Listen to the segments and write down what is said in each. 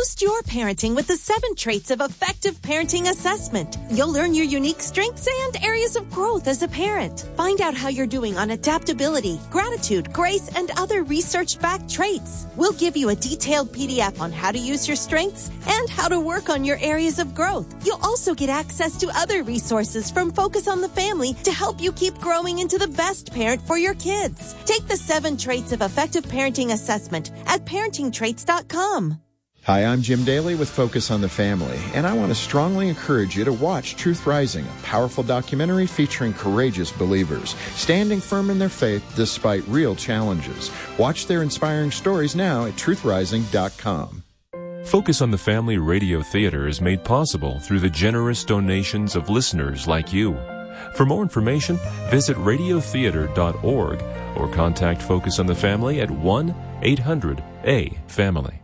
Boost your parenting with the 7 Traits of Effective Parenting Assessment. You'll learn your unique strengths and areas of growth as a parent. Find out how you're doing on adaptability, gratitude, grace, and other research-backed traits. We'll give you a detailed PDF on how to use your strengths and how to work on your areas of growth. You'll also get access to other resources from Focus on the Family to help you keep growing into the best parent for your kids. Take the 7 Traits of Effective Parenting Assessment at parentingtraits.com. Hi, I'm Jim Daly with Focus on the Family, and I want to strongly encourage you to watch Truth Rising, a powerful documentary featuring courageous believers, standing firm in their faith despite real challenges. Watch their inspiring stories now at truthrising.com. Focus on the Family Radio Theater is made possible through the generous donations of listeners like you. For more information, visit radiotheater.org or contact Focus on the Family at 1-800-A-FAMILY.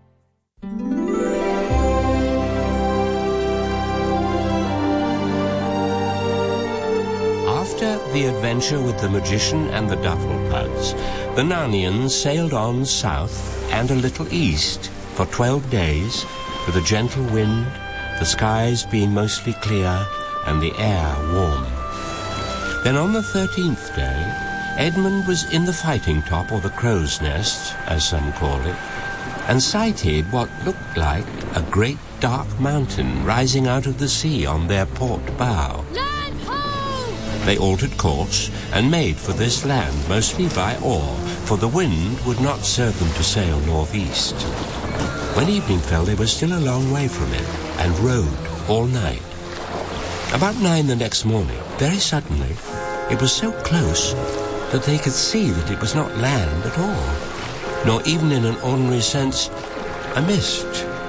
After the adventure with the magician and the Dufflepuds, the Narnians sailed on south and a little east for 12 days, with a gentle wind, the skies being mostly clear and the air warm. Then on the 13th day, Edmund was in the fighting top, or the crow's nest, as some call it, and sighted what looked like a great dark mountain rising out of the sea on their port bow. Land ho! They altered course and made for this land, mostly by oar, for the wind would not serve them to sail northeast. When evening fell, they were still a long way from it, and rowed all night. About 9 the next morning, very suddenly, it was so close that they could see that it was not land at all, nor even in an ordinary sense a mist.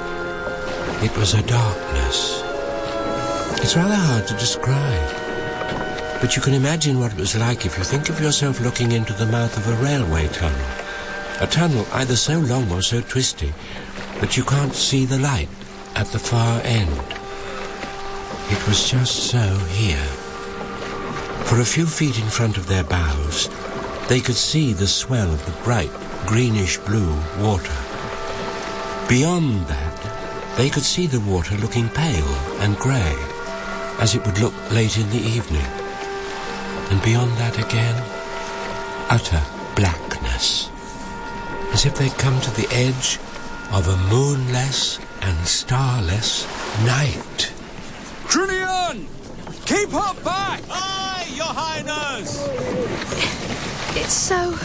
It was a darkness. It's rather hard to describe, but you can imagine what it was like if you think of yourself looking into the mouth of a railway tunnel, a tunnel either so long or so twisty that you can't see the light at the far end. It was just so here. For a few feet in front of their bows, they could see the swell of the bright greenish-blue water. Beyond that, they could see the water looking pale and grey, as it would look late in the evening. And beyond that again, utter blackness, as if they'd come to the edge of a moonless and starless night. Trinian! Keep her back! Aye, your highness! It's so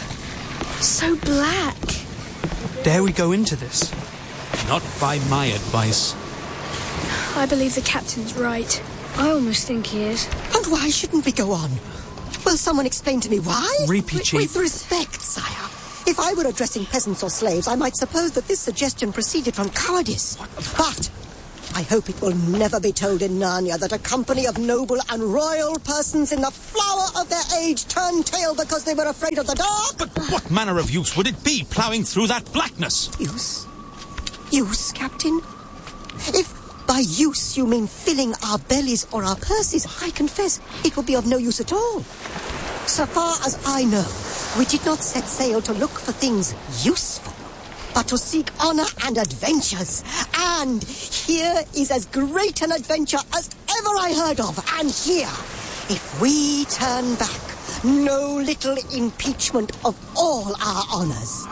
black. Dare we go into this? Not by my advice. I believe the captain's right. I almost think he is. And why shouldn't we go on? Will someone explain to me why? Repeat, Chief. With respect, sire. If I were addressing peasants or slaves, I might suppose that this suggestion proceeded from cowardice. But I hope it will never be told in Narnia that a company of noble and royal persons in the flower of their age turned tail because they were afraid of the dark. But what manner of use would it be, ploughing through that blackness? Use? Use, Captain? If by use you mean filling our bellies or our purses, I confess it will be of no use at all. So far as I know, we did not set sail to look for things useful, but to seek honor and adventures. And here is as great an adventure as ever I heard of. And here, if we turn back, no little impeachment of all our honors.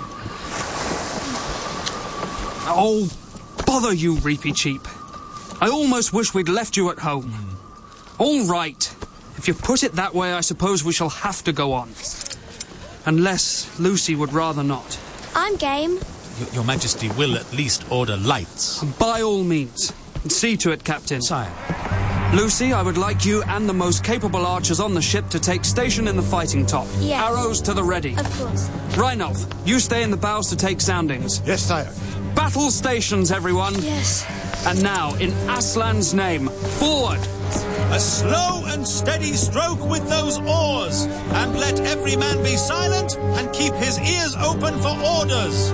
Oh, bother you, Reapy Cheap. I almost wish we'd left you at home. All right. If you put it that way, I suppose we shall have to go on. Unless Lucy would rather not. I'm game. Your Majesty will at least order lights. By all means. See to it, Captain. Sire. Lucy, I would like you and the most capable archers on the ship to take station in the fighting top. Yes. Arrows to the ready. Of course. Reinolf, you stay in the bows to take soundings. Yes, sire. Battle stations, everyone. Yes. And now, in Aslan's name, forward! A slow and steady stroke with those oars, and let every man be silent and keep his ears open for orders.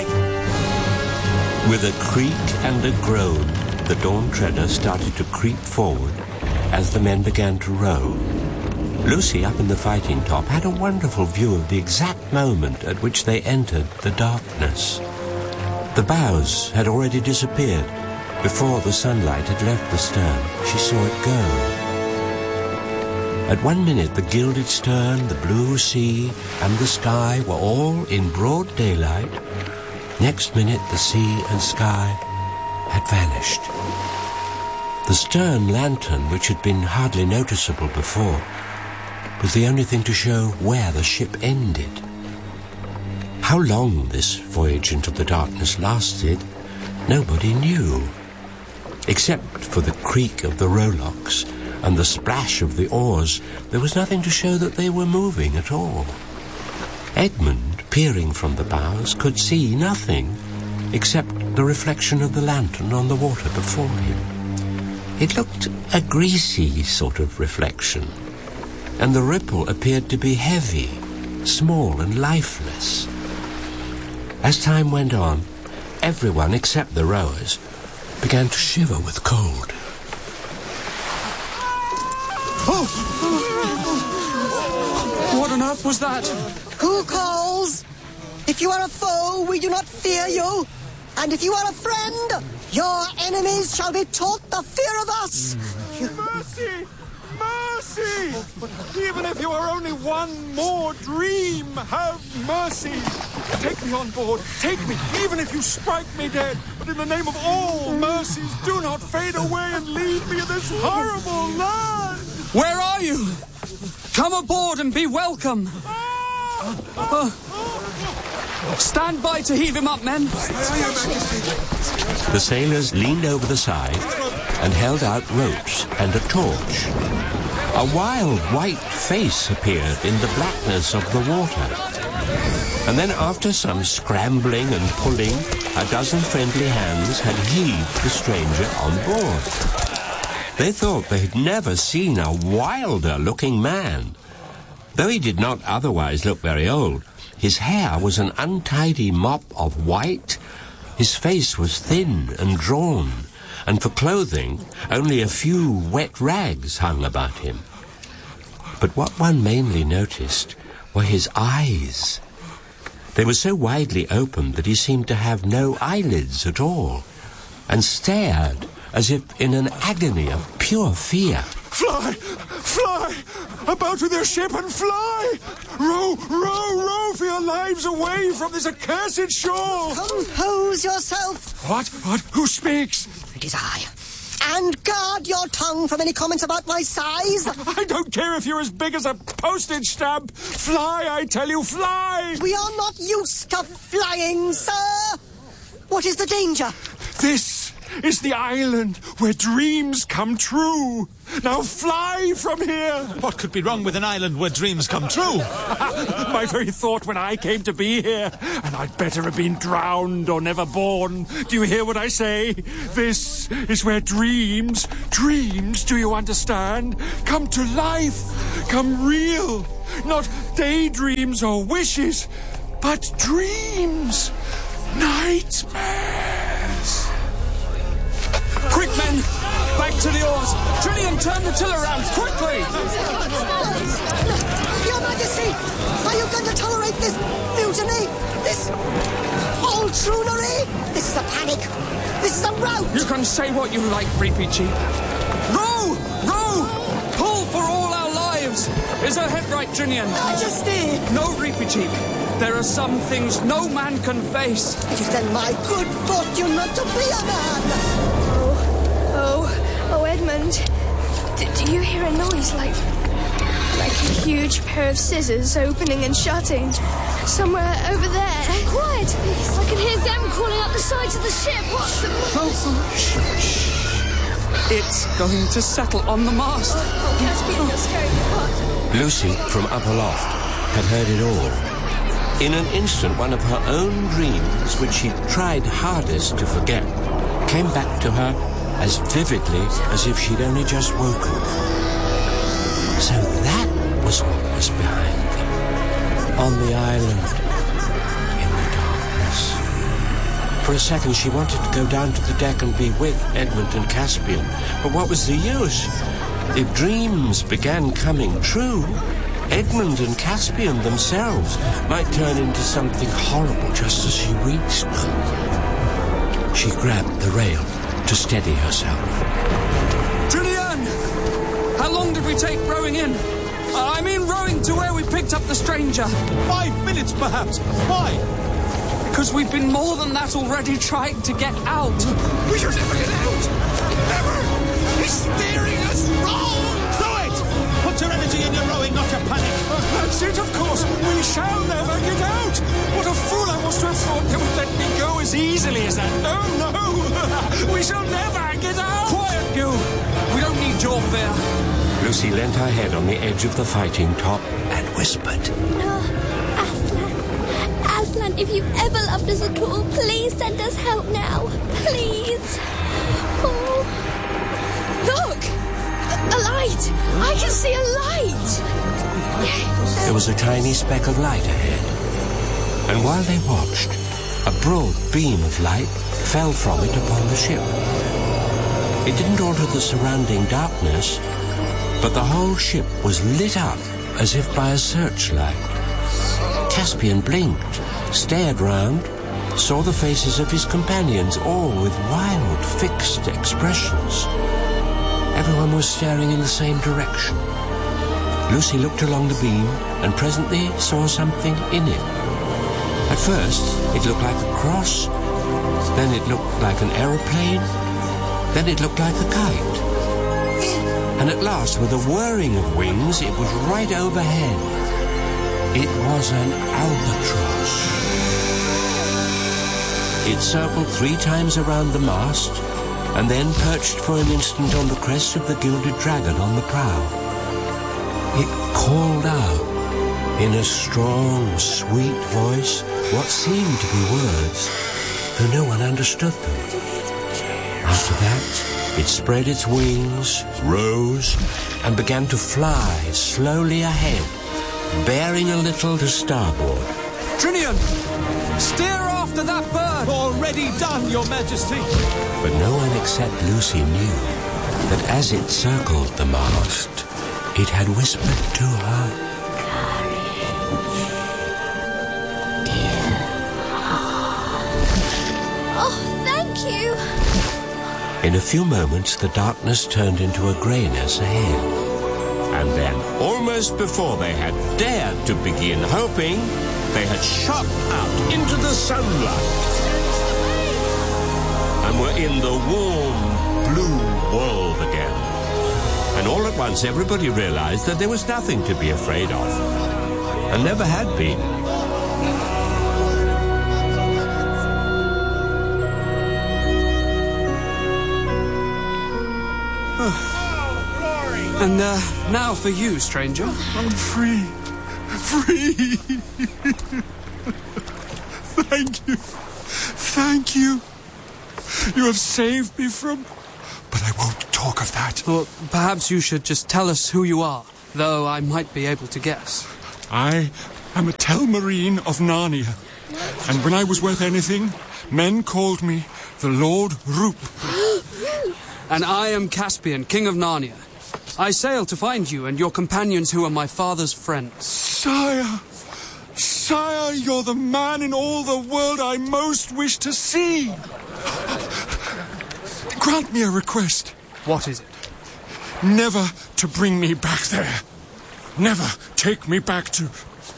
With a creak and a groan, the Dawn Treader started to creep forward as the men began to row. Lucy, up in the fighting top, had a wonderful view of the exact moment at which they entered the darkness. The bows had already disappeared. Before the sunlight had left the stern, she saw it go. At 1 minute, the gilded stern, the blue sea, and the sky were all in broad daylight. Next minute, the sea and sky had vanished. The stern lantern, which had been hardly noticeable before, was the only thing to show where the ship ended. How long this voyage into the darkness lasted, nobody knew. Except for the creak of the rowlocks and the splash of the oars, there was nothing to show that they were moving at all. Edmund, peering from the bows, could see nothing except the reflection of the lantern on the water before him. It looked a greasy sort of reflection, and the ripple appeared to be heavy, small and lifeless. As time went on, everyone except the rowers began to shiver with cold. Oh! What on earth was that? Who calls? If you are a foe, we do not fear you. And if you are a friend, your enemies shall be taught the fear of us. Mercy! Mercy! Even if you are only one more dream, have mercy! Take me on board. Take me, even if you strike me dead. But in the name of all mercies, do not fade away and leave me in this horrible land! Where are you? Come aboard and be welcome. Stand by to heave him up, men. The sailors leaned over the side and held out ropes and a torch. A wild white face appeared in the blackness of the water. And then after some scrambling and pulling, a dozen friendly hands had heaved the stranger on board. They thought they had never seen a wilder-looking man. Though he did not otherwise look very old, his hair was an untidy mop of white, his face was thin and drawn, and for clothing only a few wet rags hung about him. But what one mainly noticed were his eyes. They were so widely open that he seemed to have no eyelids at all, and stared as if in an agony of pure fear. Fly! Fly! About with your ship and fly! Row, row, row for your lives away from this accursed shore! Compose yourself. What? Who speaks? It is I. And guard your tongue from any comments about my size. I don't care if you're as big as a postage stamp. Fly, I tell you, fly! We are not used to flying, sir. What is the danger? This is the island where dreams come true. Now fly from here. What could be wrong with an island where dreams come true? My very thought when I came to be here. And I'd better have been drowned or never born. Do you hear what I say? This is where dreams, do you understand? Come to life, come real. Not daydreams or wishes, but dreams, nightmares. Quick, men! Back to the oars! Trinian, turn the tiller around, quickly! Your Majesty, are you going to tolerate this mutiny? This poltroonery? This is a panic. This is a rout. You can say what you like, Reapy Cheap. Row! Row! Pull for all our lives! Is her head right, Trinian? Majesty! No, Reapy Cheap. There are some things no man can face. It is then my good fortune not to be a man. Oh, Edmund. Do you hear a noise like a huge pair of scissors opening and shutting? Somewhere over there. Quiet, please. I can hear them crawling up the sides of the ship. What? Shh. It's going to settle on the mast. Caspian, you're scaring me hot. Lucy, from up aloft, had heard it all. In an instant, one of her own dreams, which she tried hardest to forget, came back to her as vividly as if she'd only just woken. So that was what was behind them, on the island, in the darkness. For a second she wanted to go down to the deck and be with Edmund and Caspian, but what was the use? If dreams began coming true, Edmund and Caspian themselves might turn into something horrible just as she reached them. She grabbed the rail to steady herself. Julian! How long did we take rowing in? I mean rowing to where we picked up the stranger. 5 minutes, perhaps. Why? Because we've been more than that already trying to get out. We should never get out! Never! He's steering us wrong! Do it! Put your energy in your rowing, not your panic. That's it, of course. We shall never get out. What a fool I was to have thought they would let me go as easily as that. No, no. We shall never get out. Quiet, you. We don't need your fear. Lucy leant her head on the edge of the fighting top and whispered. Aslan, if you ever loved us at all, please send us help now. Please. Oh. Look! A light! I can see a light! There was a tiny speck of light ahead. And while they watched, a broad beam of light fell from it upon the ship. It didn't alter the surrounding darkness, but the whole ship was lit up as if by a searchlight. Caspian blinked, stared round, saw the faces of his companions, all with wild, fixed expressions. Everyone was staring in the same direction. Lucy looked along the beam and presently saw something in it. At first, it looked like a cross, then it looked like an aeroplane, then it looked like a kite. And at last, with a whirring of wings, it was right overhead. It was an albatross. It circled 3 times around the mast, and then perched for an instant on the crest of the gilded dragon on the prow. It called out, in a strong, sweet voice, what seemed to be words, though no one understood them. After that, it spread its wings, rose, and began to fly slowly ahead, bearing a little to starboard. Trinian! Steer after that bird! Already done, Your Majesty. But no one except Lucy knew that as it circled the mast, it had whispered to her, Oh, thank you. In a few moments, the darkness turned into a greyness ahead. And then, almost before they had dared to begin hoping, they had shot out into the sunlight and were in the warm, blue world again. And all at once, everybody realized that there was nothing to be afraid of, and never had been. And now for you, stranger. I'm free. Free. Thank you. Thank you. You have saved me from... But I won't talk of that. Well, perhaps you should just tell us who you are, though I might be able to guess. I am a Telmarine of Narnia. And when I was worth anything, men called me the Lord Roop. And I am Caspian, King of Narnia. I sail to find you and your companions who are my father's friends. Sire! Sire, you're the man in all the world I most wish to see. Grant me a request. What is it? Never to bring me back there. Never take me back to...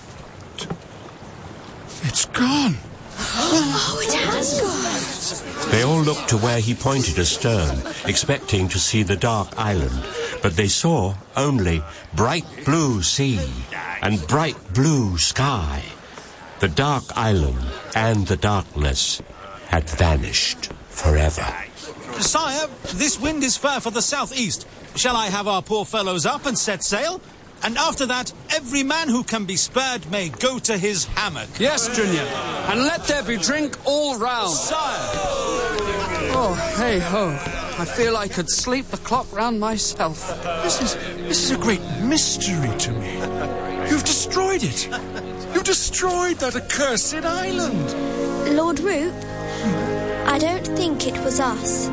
It's gone. Oh, it has gone. They all looked to where he pointed astern, expecting to see the dark island, but they saw only bright blue sea and bright blue sky. The dark island and the darkness had vanished forever. Sire, this wind is fair for the southeast. Shall I have our poor fellows up and set sail? And after that, every man who can be spared may go to his hammock. Yes, Junior. And let there be drink all round. Sire! Oh, hey-ho. I feel I could sleep the clock round myself. This is a great mystery to me. You've destroyed it. You've destroyed that accursed island. Lord Roop, I don't think it was us.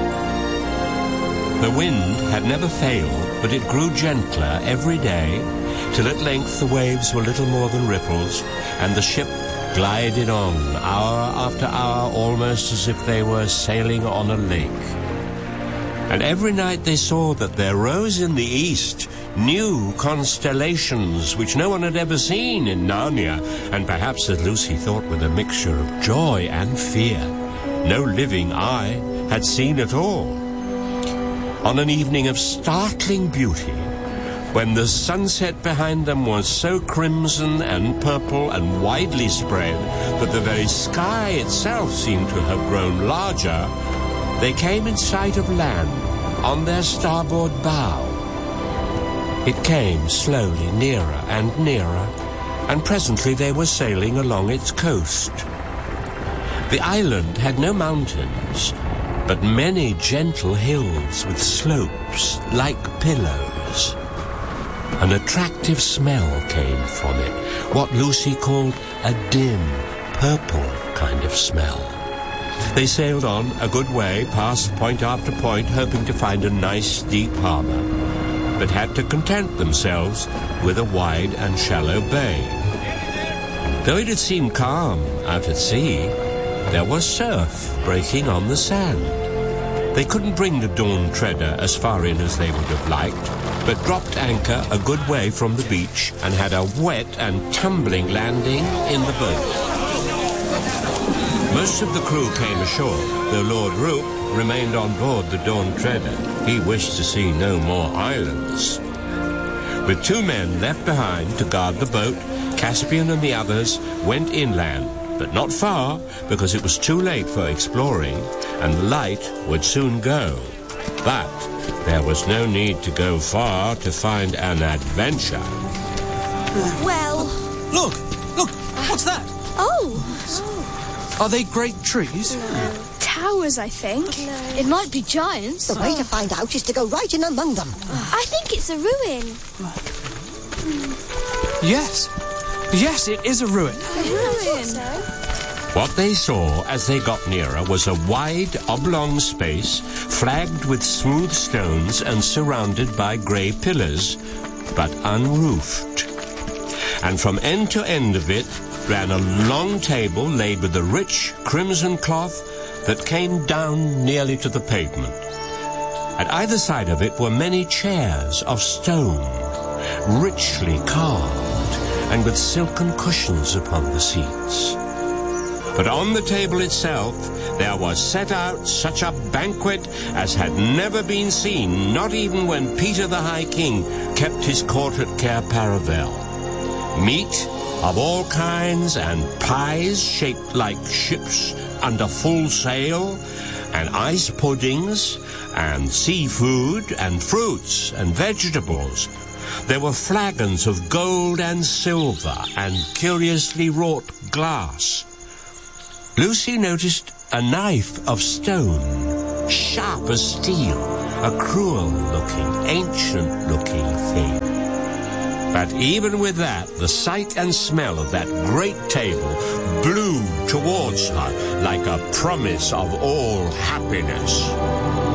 The wind had never failed, but it grew gentler every day, till at length the waves were little more than ripples, and the ship glided on, hour after hour, almost as if they were sailing on a lake. And every night they saw that there rose in the east new constellations which no one had ever seen in Narnia, and perhaps, as Lucy thought, with a mixture of joy and fear, no living eye had seen at all. On an evening of startling beauty, when the sunset behind them was so crimson and purple and widely spread that the very sky itself seemed to have grown larger, they came in sight of land on their starboard bow. It came slowly nearer and nearer, and presently they were sailing along its coast. The island had no mountains, but many gentle hills with slopes like pillows. An attractive smell came from it, what Lucy called a dim, purple kind of smell. They sailed on a good way, past point after point, hoping to find a nice, deep harbor, but had to content themselves with a wide and shallow bay. Though it had seemed calm out at sea, there was surf breaking on the sand. They couldn't bring the Dawn Treader as far in as they would have liked, but dropped anchor a good way from the beach and had a wet and tumbling landing in the boat. Most of the crew came ashore, though Lord Roop remained on board the Dawn Treader. He wished to see no more islands. With 2 men left behind to guard the boat, Caspian and the others went inland, but not far, because it was too late for exploring, and the light would soon go. But there was no need to go far to find an adventure. Well... Look! What's that? Oh! Are they great trees? No. Towers, I think. No. It might be giants. The way to find out is to go right in among them. I think it's a ruin. Yes, it is a ruin. A ruin? What they saw as they got nearer was a wide, oblong space, flagged with smooth stones and surrounded by grey pillars, but unroofed. And from end to end of it ran a long table laid with a rich crimson cloth that came down nearly to the pavement. At either side of it were many chairs of stone, richly carved, and with silken cushions upon the seats. But on the table itself there was set out such a banquet as had never been seen, not even when Peter the High King kept his court at Cair Paravel. Meat of all kinds, and pies shaped like ships under full sail, and ice puddings, and seafood, and fruits, and vegetables. There were flagons of gold and silver, and curiously wrought glass. Lucy noticed a knife of stone, sharp as steel, a cruel-looking, ancient-looking thing. But even with that, the sight and smell of that great table blew towards her like a promise of all happiness.